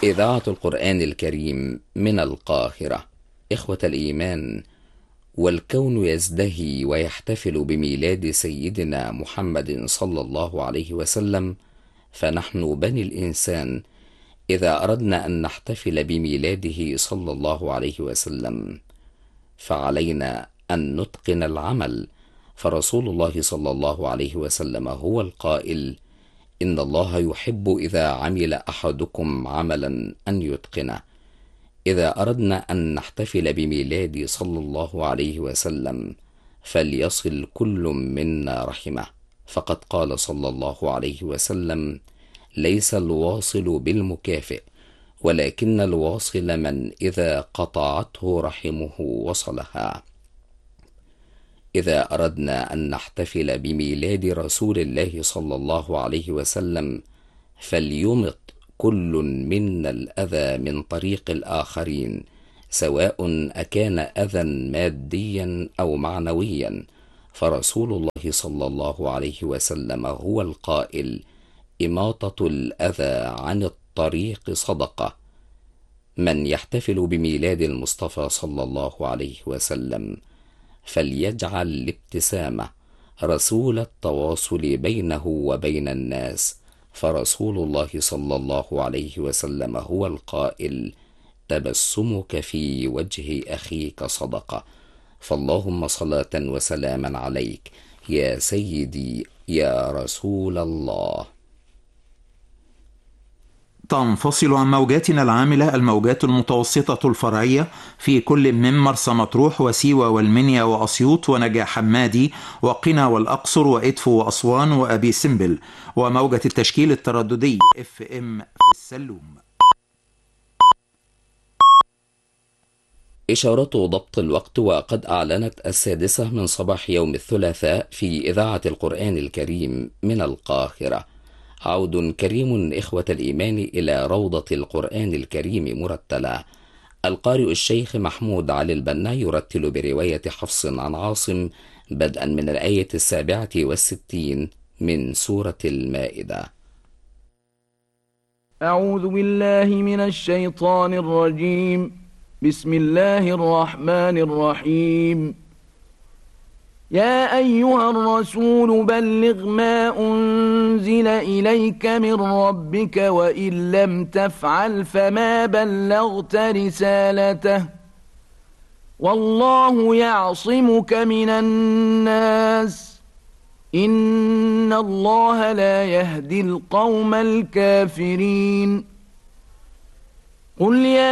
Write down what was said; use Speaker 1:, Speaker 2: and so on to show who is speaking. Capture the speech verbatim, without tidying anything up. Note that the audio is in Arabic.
Speaker 1: إذاعة القرآن الكريم من القاهرة. إخوة الإيمان، والكون يزدهي ويحتفل بميلاد سيدنا محمد صلى الله عليه وسلم، فنحن بني الإنسان إذا أردنا أن نحتفل بميلاده صلى الله عليه وسلم فعلينا أن نتقن العمل، فرسول الله صلى الله عليه وسلم هو القائل: إن الله يحب إذا عمل أحدكم عملا أن يتقنه. إذا أردنا أن نحتفل بميلاد صلى الله عليه وسلم فليصل كل منا رحمه، فقد قال صلى الله عليه وسلم: ليس الواصل بالمكافئ، ولكن الواصل من إذا قطعته رحمه وصلها. إذا أردنا أن نحتفل بميلاد رسول الله صلى الله عليه وسلم فليمط كل منا الأذى من طريق الآخرين، سواء أكان أذى ماديا أو معنويا، فرسول الله صلى الله عليه وسلم هو القائل: إماطة الأذى عن الطريق صدقة. من يحتفل بميلاد المصطفى صلى الله عليه وسلم فليجعل الابتسامة رسول التواصل بينه وبين الناس، فرسول الله صلى الله عليه وسلم هو القائل: تبسمك في وجه أخيك صدقة. فاللهم صلاة وسلاما عليك يا سيدي يا رسول الله.
Speaker 2: تنفصل عن موجاتنا العاملة الموجات المتوسطة الفرعية في كل من مرسى مطروح وسيوة والمنيا وأسيوط ونجع حمادي وقنا والأقصر وإدفو وأسوان وأبي سمبل، وموجة التشكيل الترددي اف ام في السلوم.
Speaker 1: إشارة ضبط الوقت، وقد أعلنت السادسة من صباح يوم الثلاثاء في إذاعة القرآن الكريم من القاهرة. عود كريم إخوة الإيمان إلى روضة القرآن الكريم مرتلة. القارئ الشيخ محمود علي البنا يرتل برواية حفص عن عاصم بدءا من الآية السابعة والستين من سورة المائدة.
Speaker 3: أعوذ بالله من الشيطان الرجيم. بسم الله الرحمن الرحيم. يا أيها الرسول بلغ ما أنزل إليك من ربك وإن لم تفعل فما بلغت رسالته والله يعصمك من الناس إن الله لا يهدي القوم الكافرين. قل يا